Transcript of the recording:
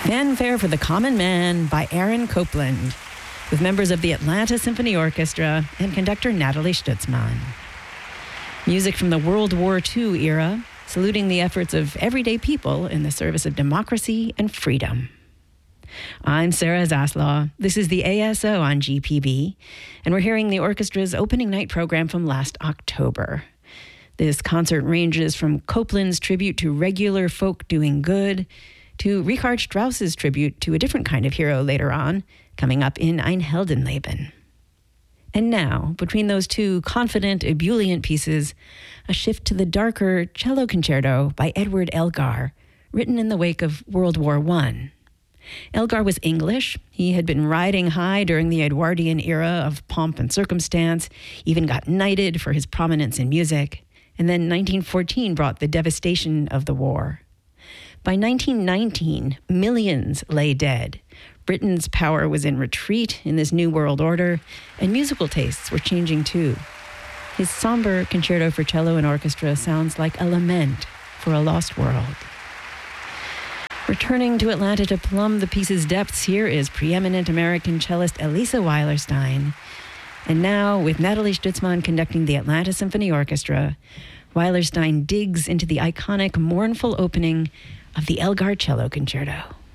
Fanfare for the Common Man by Aaron Copland, with members of the Atlanta Symphony Orchestra and conductor Natalie Stutzman. Music from the World War II era, saluting the efforts of everyday people in the service of democracy and freedom. I'm Sarah Zaslaw. This is the ASO on GPB, and we're hearing the orchestra's opening night program from last October. This concert ranges from Copland's tribute to regular folk doing good to Richard Strauss's tribute to a different kind of hero later on, coming up in Ein Heldenleben. And now, between those two confident, ebullient pieces, a shift to the darker cello concerto by Edward Elgar, written in the wake of World War I. Elgar was English. He had been riding high during the Edwardian era of pomp and circumstance, even got knighted for his prominence in music, and then 1914 brought the devastation of the war. By 1919, millions lay dead. Britain's power was in retreat in this new world order, and musical tastes were changing too. His somber concerto for cello and orchestra sounds like a lament for a lost world. Returning to Atlanta to plumb the piece's depths, here is preeminent American cellist Elisa Weilerstein. And now, with Natalie Stutzman conducting the Atlanta Symphony Orchestra, Weilerstein digs into the iconic mournful opening of the Elgar Cello Concerto.